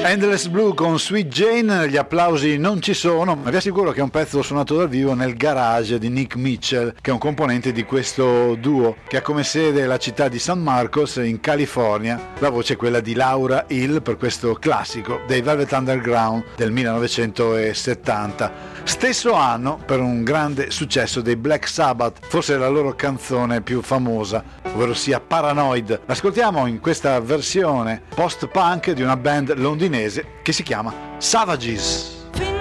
Endless Blue con Sweet Jane, gli applausi non ci sono, ma vi assicuro che è un pezzo suonato dal vivo nel garage di Nick Mitchell, che è un componente di questo duo, che ha come sede la città di San Marcos in California. La voce è quella di Laura Hill per questo classico dei Velvet Underground del 1970. Stesso anno per un grande successo dei Black Sabbath, forse la loro canzone più famosa, ovvero sia Paranoid. L'ascoltiamo in questa versione post-punk di una band londinese che si chiama Savages.